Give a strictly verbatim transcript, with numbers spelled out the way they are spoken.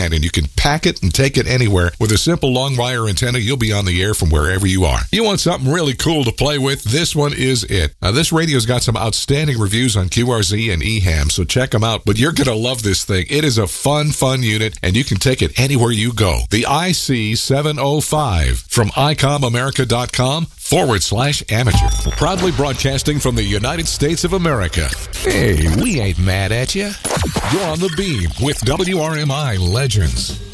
And you can pack it and take it anywhere. With a simple long wire antenna, you'll be on the air from wherever you are. You want something really cool to play with? This one is it. Now, this radio's got some outstanding reviews on Q R Z and E HAM, so check them out. But you're going to love this thing. It is a fun, fun unit, and you can take it anywhere you go. The I C seven oh five from icomamerica.com forward slash amateur. Proudly broadcasting from the United States of America. Hey, we ain't mad at you. You're on the beam with W R M I Legends.